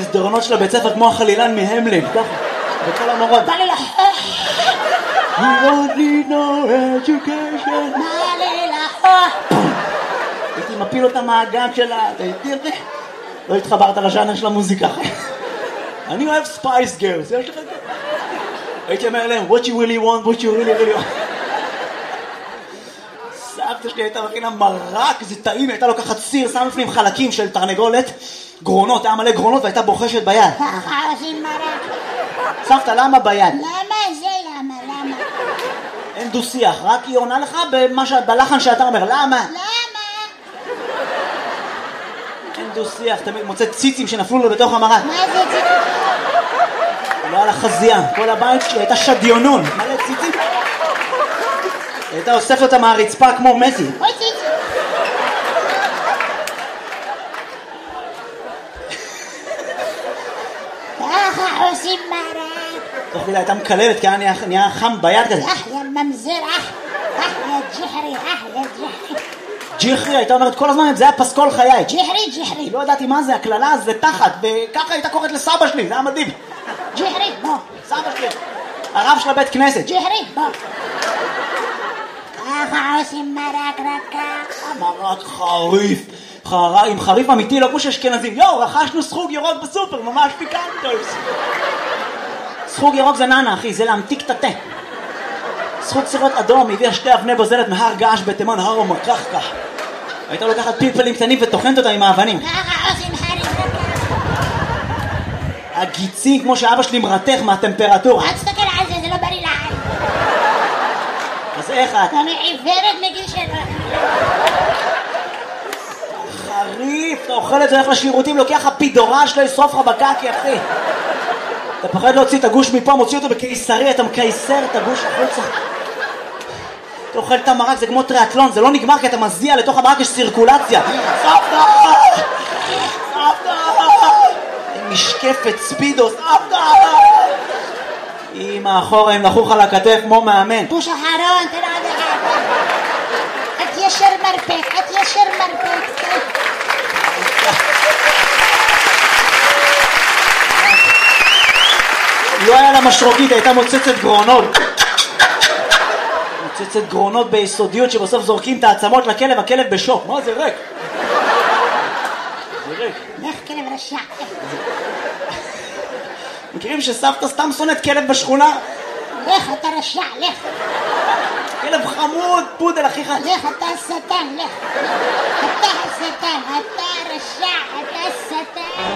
במסדרונות של הבית ספר כמו החלילן מהמלין, ככה, בכל המורות. בא לי לך. You don't need no education. בא לי לך. הייתי מפיל אותה מהגג שלה, תראי. לא התחברת לז'אנר של המוזיקה. אני אוהב ספייס גרס, יש לך את זה? הייתי אומר להם, what you really want, what you really want. סבתא שלי הייתה מכינה מרק, זה טעים, הייתה לוקחת סיר, שם לפנים חלקים של תרנגולת, גרונות, היה מלא גרונות והייתה בוחשת ביד. ככה עושים מרק. סבתא, למה ביד? למה זה למה? אין דו שיח, רק היא עונה לך בלחן שאתה אומר, למה? אין דו שיח, תמיד מוצא ציצים שנפלו לו בתוך המרק. מה זה ציצים? לא על החזייה, כל הבית שלי הייתה שדיונון, מלא ציצים. הייתה אוספת אותה מהרצפה כמו מסי. אוי ציצים. ככה עושים מרק. תוך כדי הייתה מקללת כי נהיה חם ביד כזה. יא ממזר, יא ג'חרי, יא ג'חרי. ג'חרי, הייתה אומרת כל הזמן, זה היה פסקול חיי. ג'חרי. לא ידעתי מה זה, הכללה זה תחת, וככה הייתה קוראת לסבא שלי, זה היה מדהים. ג'חרי, בוא. סבא שלי. הרב של הבית כנסת. ג'חרי, בוא. ככה עושים מרק רכה. מרק חריף. עם חריף אמיתי, לא כמו שאשכנזים. רכשנו סחוג ירוק בסופר, ממש פיקנטוס. סחוג ירוק זה ננה, אחי, זה להמתיק את התה. סחוג סירות אדום, הביאה 2 אבני בוזלת מהר געש בתימן, הר ומקחקח. הייתה לוקחת פלפלים קטנים וטוחנת אותם עם האבנים. ככה עושים חריף רכה. הגיצים, כמו שאבא שלי מרתך מהטמפרטורה. אל תסתכל על זה, זה לא בריא לעין. אז איך את? אני עיוורת מגיל 7. חריף, אתה אוכל את זה, הולך לשירותים, לוקח הפידורה שלו, ישרוף לך בקקי, אחי. אתה פחד להוציא את הגוש מפה, מוציא אותו בקיסרי, אתה מקייסר את הגוש החוצה. אתה אוכל את המרק, זה כמו טריאטלון, זה לא נגמר כי אתה מזיע, לתוך המרק יש סירקולציה. סבתא! סבתא! משקפת ספידו, סבתא! אמא, אחורה, הם נחוך על הכתף כמו מאמן. בוש אחרון, תראה עד אחד. את ישר מרפק, את ישר מרפק. לא היה לה משרוקית, הייתה מוצצת גרונות. מוצצת גרונות ביסודיות שבסוף זורקים את העצמות לכלב, הכלב בשוק. מה זה ריק? זה ריק. לך כלב רשע. מכירים שסבתא סתם שונאת כלב בשכונה? לך אתה רשע, לך. כלב חמוד, פודל אחיך. לך אתה השטן, לך. אתה השטן, אתה רשע, אתה השטן.